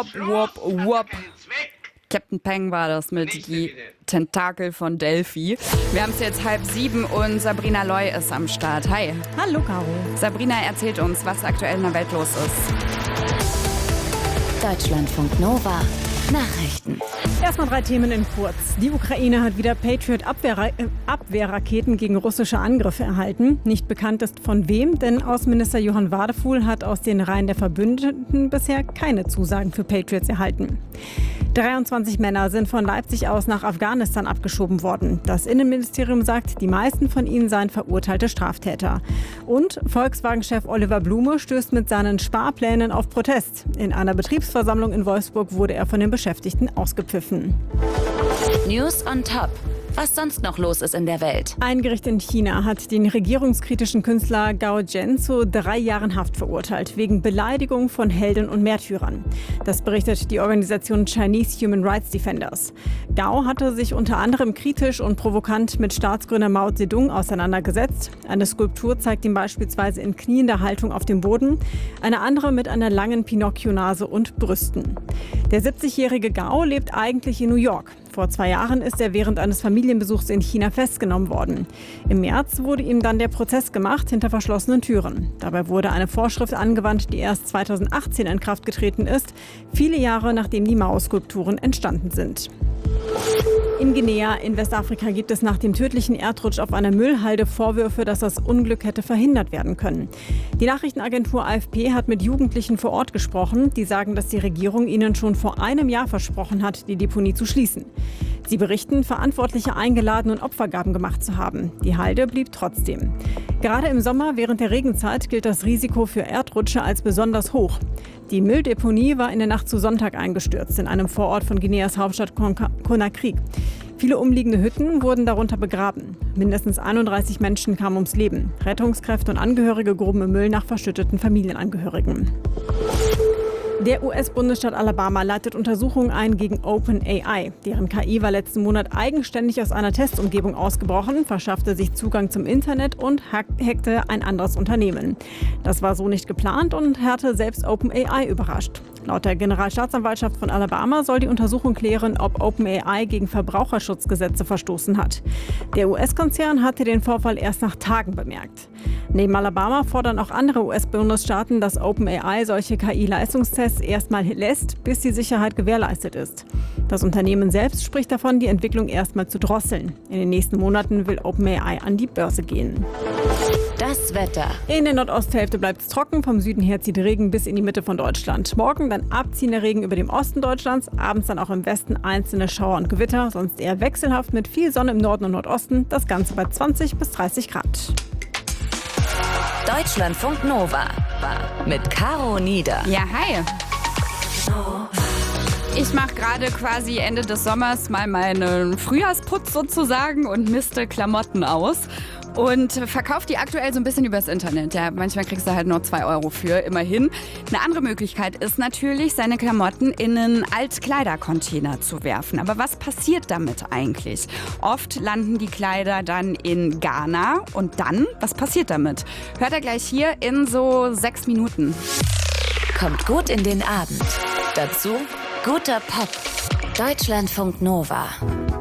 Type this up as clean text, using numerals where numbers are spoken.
Wop, wop, wop. Captain Peng war das mit die Tentakel von Delphi. Wir haben es jetzt 6:30 und Sabrina Loy ist am Start. Hi. Hallo, Caro. Sabrina erzählt uns, was aktuell in der Welt los ist. Deutschlandfunk Nova. Nachrichten. Erstmal 3 Themen in kurz. Die Ukraine hat wieder Patriot-Abwehrraketen gegen russische Angriffe erhalten. Nicht bekannt ist von wem, denn Außenminister Johann Wadefuhl hat aus den Reihen der Verbündeten bisher keine Zusagen für Patriots erhalten. 23 Männer sind von Leipzig aus nach Afghanistan abgeschoben worden. Das Innenministerium sagt, die meisten von ihnen seien verurteilte Straftäter. Und Volkswagen-Chef Oliver Blume stößt mit seinen Sparplänen auf Protest. In einer Betriebsversammlung in Wolfsburg wurde er von den Beschäftigten ausgepfiffen. News on top. Was sonst noch los ist in der Welt. Ein Gericht in China hat den regierungskritischen Künstler Gao Zhen zu 3 Jahren Haft verurteilt, wegen Beleidigung von Helden und Märtyrern. Das berichtet die Organisation Chinese Human Rights Defenders. Gao hatte sich unter anderem kritisch und provokant mit Staatsgründer Mao Zedong auseinandergesetzt. Eine Skulptur zeigt ihn beispielsweise in kniender Haltung auf dem Boden, eine andere mit einer langen Pinocchio-Nase und Brüsten. Der 70-jährige Gao lebt eigentlich in New York. Vor 2 Jahren ist er während eines Familienbesuchs in China festgenommen worden. Im März wurde ihm dann der Prozess gemacht hinter verschlossenen Türen. Dabei wurde eine Vorschrift angewandt, die erst 2018 in Kraft getreten ist, viele Jahre nachdem die Mao-Skulpturen entstanden sind. In Guinea in Westafrika gibt es nach dem tödlichen Erdrutsch auf einer Müllhalde Vorwürfe, dass das Unglück hätte verhindert werden können. Die Nachrichtenagentur AFP hat mit Jugendlichen vor Ort gesprochen, die sagen, dass die Regierung ihnen schon vor einem Jahr versprochen hat, die Deponie zu schließen. Sie berichten, Verantwortliche eingeladen und Opfergaben gemacht zu haben. Die Halde blieb trotzdem. Gerade im Sommer während der Regenzeit gilt das Risiko für Erdrutsche als besonders hoch. Die Mülldeponie war in der Nacht zu Sonntag eingestürzt, in einem Vorort von Guineas Hauptstadt Conakry. Viele umliegende Hütten wurden darunter begraben. Mindestens 31 Menschen kamen ums Leben. Rettungskräfte und Angehörige gruben im Müll nach verschütteten Familienangehörigen. Der US-Bundesstaat Alabama leitet Untersuchungen ein gegen OpenAI. Deren KI war letzten Monat eigenständig aus einer Testumgebung ausgebrochen, verschaffte sich Zugang zum Internet und hackte ein anderes Unternehmen. Das war so nicht geplant und hatte selbst OpenAI überrascht. Laut der Generalstaatsanwaltschaft von Alabama soll die Untersuchung klären, ob OpenAI gegen Verbraucherschutzgesetze verstoßen hat. Der US-Konzern hatte den Vorfall erst nach Tagen bemerkt. Neben Alabama fordern auch andere US-Bundesstaaten, dass OpenAI solche KI-Leistungstests erstmal lässt, bis die Sicherheit gewährleistet ist. Das Unternehmen selbst spricht davon, die Entwicklung erstmal zu drosseln. In den nächsten Monaten will OpenAI an die Börse gehen. Das Wetter. In der Nordosthälfte bleibt es trocken, vom Süden her zieht Regen bis in die Mitte von Deutschland. Morgen dann abziehender Regen über dem Osten Deutschlands, abends dann auch im Westen einzelne Schauer und Gewitter, sonst eher wechselhaft mit viel Sonne im Norden und Nordosten, das Ganze bei 20 bis 30 Grad. Deutschlandfunk Nova mit Caro Nieder. Ja, hi. Ich mache gerade quasi Ende des Sommers mal meinen Frühjahrsputz sozusagen und miste Klamotten aus. Und verkauft die aktuell so ein bisschen übers Internet. Ja, manchmal kriegst du halt nur 2 Euro für, immerhin. Eine andere Möglichkeit ist natürlich, seine Klamotten in einen Altkleidercontainer zu werfen. Aber was passiert damit eigentlich? Oft landen die Kleider dann in Ghana. Und dann, was passiert damit? Hört ihr gleich hier in so 6 Minuten. Kommt gut in den Abend. Dazu guter Pop. Deutschlandfunk Nova.